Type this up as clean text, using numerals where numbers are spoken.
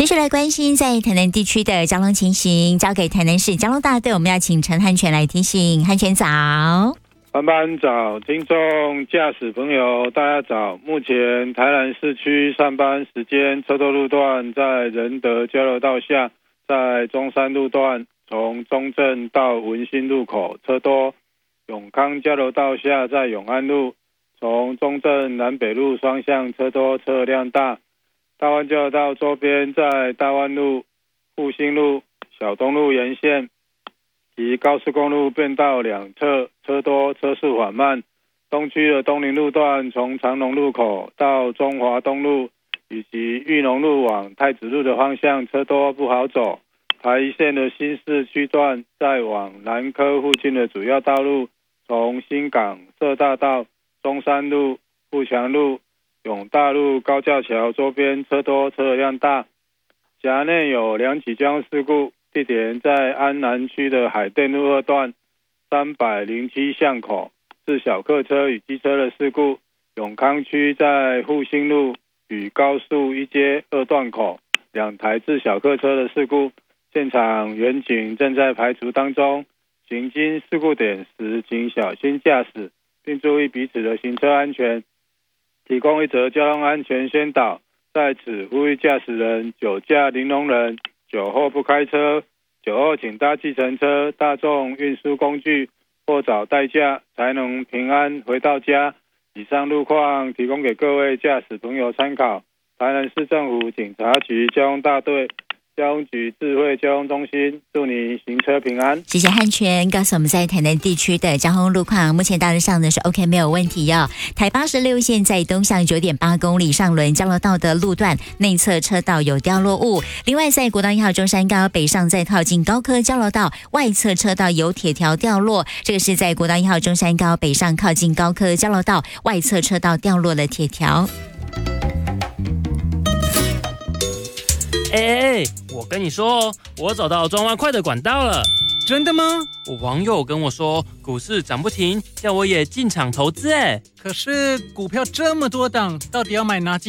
继续来关心在台南地区的交通情形，交给台南市交通大队，我们要请陈汉全来提醒。汉全早。 班班早，听众驾驶朋友大家早。目前台南市区上班时间车多路段在仁德交流道下，在中山路段从中正到文心路口车多，永康交流道下在永安路从中正南北路双向车多车辆大，大湾交流道周边在大湾路、复兴路、小东路沿线及高速公路变道两侧车多车速缓慢，东区的东宁路段从长隆路口到中华东路以及裕农路往太子路的方向车多不好走，台一线的新市区段在往南科附近的主要道路从新港社大道、中山路、富强路、永大路、高架桥周边车多车辆大，辖内有两起交通事故，地点在安南区的海淀路二段307巷口是小客车与机车的事故，永康区在复兴路与高速一街二段口两台自小客车的事故，现场员警正在排除当中，行经事故点时请小心驾驶，并注意彼此的行车安全。提供一则交通安全宣导，在此呼吁驾驶人酒驾零容忍，酒后不开车，酒后请搭计程车、大众运输工具或找代驾，才能平安回到家。以上路况提供给各位驾驶朋友参考。台南市政府警察局交通大队、交通局智慧交通中心，祝你行车平安。 谢谢汉全告诉我们在台南地区的交通路况，目前大致上呢是 OK 没有问题哦。台86线在东向 9.8 公里上轮交流道的路段内侧车道有掉落物，另外在国道1号中山高北上在靠近高科交流道外侧车道有铁条掉落，这个是在国道1号中山高北上靠近高科交流道外侧车道掉落了铁条。 我跟你说哦，我找到赚外快的管道了。 真的吗？ 我网友跟我说，股市涨不停，叫我也进场投资。 可是股票这么多档，到底要买哪几